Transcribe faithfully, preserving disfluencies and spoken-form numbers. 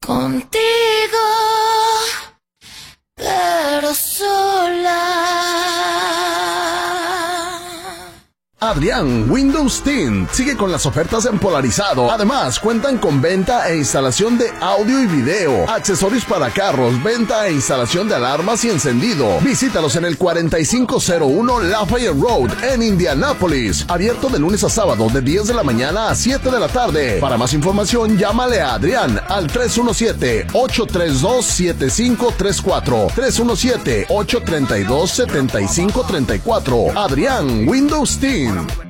Contigo, pero sola. Adrián Windows Tint sigue con las ofertas en Polarizado. Además, cuentan con venta e instalación de audio y video, accesorios para carros, venta e instalación de alarmas y encendido. Visítalos en el cuarenta y cinco cero uno Lafayette Road en Indianápolis. Abierto de lunes a sábado de diez de la mañana a siete de la tarde. Para más información, llámale a Adrián al tres uno siete, ocho tres dos, siete cinco tres cuatro. tres uno siete, ocho tres dos, siete cinco tres cuatro. Adrián Windows Tint.